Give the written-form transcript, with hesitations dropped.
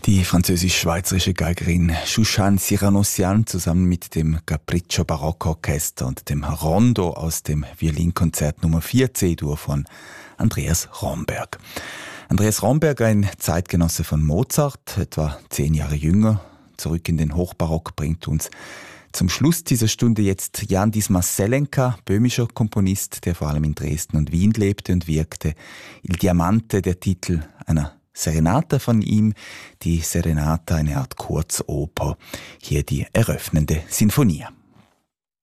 Die französisch-schweizerische Geigerin Shushan Siranossian zusammen mit dem Capriccio Barockorchester und dem Rondo aus dem Violinkonzert Nummer 4 C-Dur von Andreas Romberg. Andreas Romberg, ein Zeitgenosse von Mozart, etwa 10 Jahre jünger, zurück in den Hochbarock, bringt uns zum Schluss dieser Stunde jetzt Jan Dismas Selenka, böhmischer Komponist, der vor allem in Dresden und Wien lebte und wirkte. Il Diamante, der Titel einer Serenata von ihm, die Serenata, eine Art Kurzoper, hier die eröffnende Sinfonia.